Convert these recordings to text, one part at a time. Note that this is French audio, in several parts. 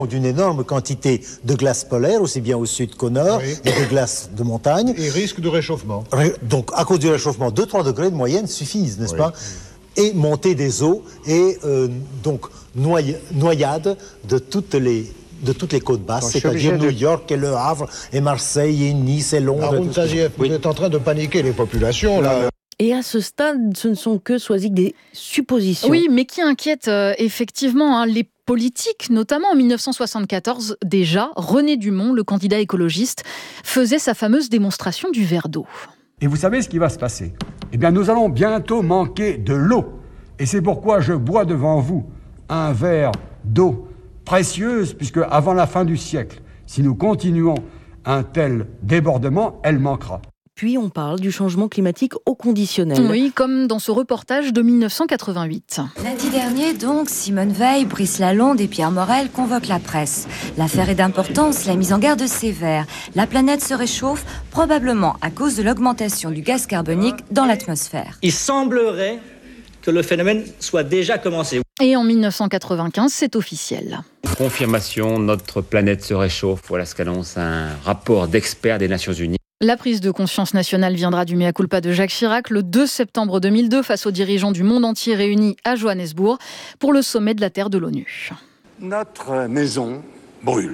d'une énorme quantité de glace polaire, aussi bien au sud qu'au nord, oui, et de glace de montagne. Et risque de réchauffement. Donc, à cause du réchauffement, 2-3 degrés de moyenne suffisent, n'est-ce pas? Et montée des eaux, et donc noyade de toutes les côtes basses, c'est-à-dire New York et Le Havre, et Marseille, et Nice, et Londres. Haroun Tazieff, vous êtes en train de paniquer les populations, là. Et à ce stade, ce ne sont que, Soisig, des suppositions. Oui, mais qui inquiètent effectivement les politiques, notamment en 1974, déjà, René Dumont, le candidat écologiste, faisait sa fameuse démonstration du verre d'eau. Et vous savez ce qui va se passer? Eh bien, nous allons bientôt manquer de l'eau. Et c'est pourquoi je bois devant vous un verre d'eau précieuse, puisque avant la fin du siècle, si nous continuons un tel débordement, elle manquera. Puis on parle du changement climatique au conditionnel. Oui, comme dans ce reportage de 1988. Lundi dernier, donc, Simone Veil, Brice Lalonde et Pierre Morel convoquent la presse. L'affaire est d'importance, la mise en garde sévère. La planète se réchauffe, probablement à cause de l'augmentation du gaz carbonique dans l'atmosphère. Il semblerait que le phénomène soit déjà commencé. Et en 1995, c'est officiel. Confirmation, notre planète se réchauffe. Voilà ce qu'annonce un rapport d'experts des Nations Unies. La prise de conscience nationale viendra du mea culpa de Jacques Chirac le 2 septembre 2002 face aux dirigeants du monde entier réunis à Johannesburg pour le sommet de la Terre de l'ONU. Notre maison brûle.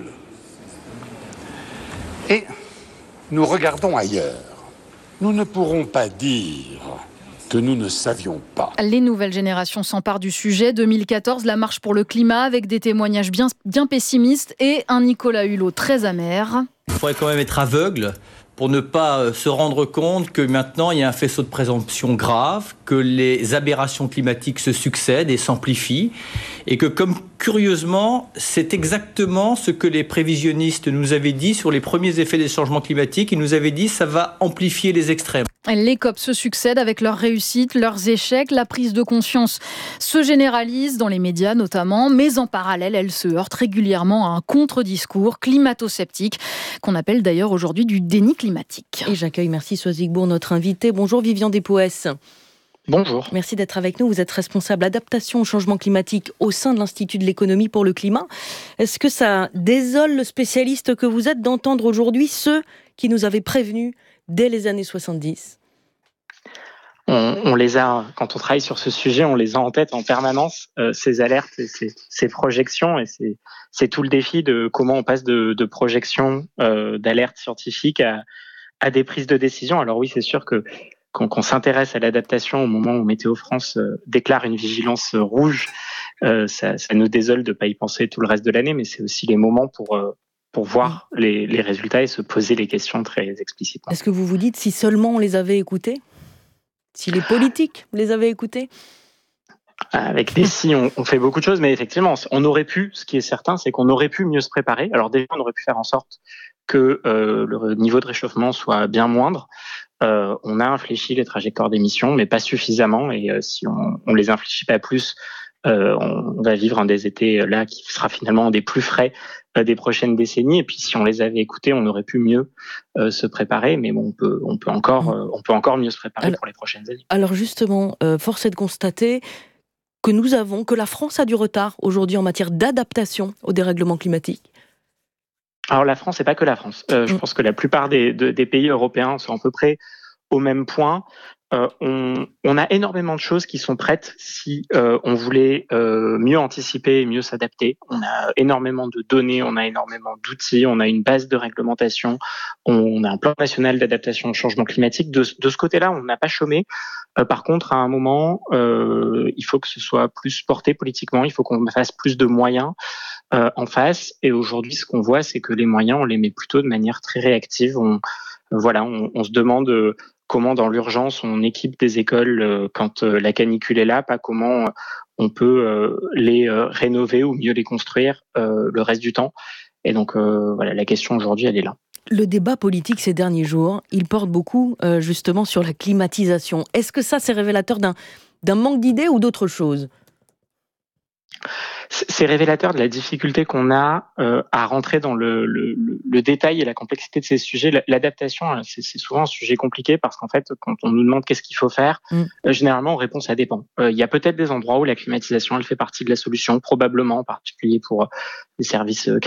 Et nous regardons ailleurs. Nous ne pourrons pas dire que nous ne savions pas. Les nouvelles générations s'emparent du sujet. 2014, la marche pour le climat avec des témoignages bien pessimistes et un Nicolas Hulot très amer. Il faudrait quand même être aveugle pour ne pas se rendre compte que maintenant il y a un faisceau de présomption grave, que les aberrations climatiques se succèdent et s'amplifient, et que comme curieusement, c'est exactement ce que les prévisionnistes nous avaient dit sur les premiers effets des changements climatiques. Ils nous avaient dit que ça va amplifier les extrêmes. Les COP se succèdent avec leurs réussites, leurs échecs. La prise de conscience se généralise dans les médias notamment, mais en parallèle, elle se heurte régulièrement à un contre-discours climato-sceptique, qu'on appelle d'ailleurs aujourd'hui du déni climatique. Et j'accueille, merci Soisig Bourg, notre invité. Bonjour Vivian Despoès. Bonjour. Merci d'être avec nous. Vous êtes responsable adaptation au changement climatique au sein de l'Institut de l'économie pour le climat. Est-ce que ça désole le spécialiste que vous êtes d'entendre aujourd'hui ceux qui nous avaient prévenus dès les années 70 ? On les a, quand on travaille sur ce sujet, on les a en tête en permanence, ces alertes et ces projections. Et c'est tout le défi de comment on passe de projections, d'alertes scientifiques à des prises de décision. Alors oui, c'est sûr que qu'on s'intéresse à l'adaptation au moment où Météo France déclare une vigilance rouge, ça nous désole de ne pas y penser tout le reste de l'année, mais c'est aussi les moments pour voir les résultats et se poser les questions très explicitement. Est-ce que vous vous dites si seulement on les avait écoutés ? Si les politiques les avaient écoutés ? Avec des si, on fait beaucoup de choses, mais effectivement, on aurait pu, ce qui est certain, c'est qu'on aurait pu mieux se préparer. Alors déjà, on aurait pu faire en sorte que le niveau de réchauffement soit bien moindre. On a infléchi les trajectoires d'émissions, mais pas suffisamment. Et si on les infléchit pas plus, on va vivre un des étés là qui sera finalement des plus frais des prochaines décennies. Et puis si on les avait écoutés, on aurait pu mieux se préparer. Mais bon, on peut encore mieux se préparer pour les prochaines années. Alors justement, force est de constater que la France a du retard aujourd'hui en matière d'adaptation au dérèglement climatique. Alors la France, c'est pas que la France. Je pense que la plupart des pays européens sont à peu près au même point. On a énormément de choses qui sont prêtes si on voulait mieux anticiper et mieux s'adapter. On a énormément de données, on a énormément d'outils, on a une base de réglementation, on a un plan national d'adaptation au changement climatique. De ce côté-là, on n'a pas chômé. Par contre, à un moment, il faut que ce soit plus porté politiquement, il faut qu'on fasse plus de moyens en face. Et aujourd'hui, ce qu'on voit, c'est que les moyens, on les met plutôt de manière très réactive. On se demande comment, dans l'urgence, on équipe des écoles quand la canicule est là, pas comment on peut les rénover ou mieux les construire le reste du temps. Et donc, la question aujourd'hui, elle est là. Le débat politique ces derniers jours, il porte beaucoup justement sur la climatisation. Est-ce que ça, c'est révélateur d'un manque d'idées ou d'autre chose ? C'est révélateur de la difficulté qu'on a à rentrer dans le détail et la complexité de ces sujets. L'adaptation, c'est souvent un sujet compliqué parce qu'en fait, quand on nous demande qu'est-ce qu'il faut faire, généralement, on répond ça dépend. Il y a peut-être des endroits où la climatisation, elle fait partie de la solution, probablement, en particulier pour les services